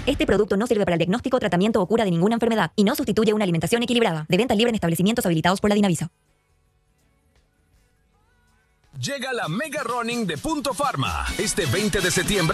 Este producto no sirve para el diagnóstico, tratamiento o cura de ninguna enfermedad y no sustituye una alimentación equilibrada. De venta libre en establecimientos habilitados por la Dinavisa. Llega la Mega Running de Punto Pharma. Este 20 de septiembre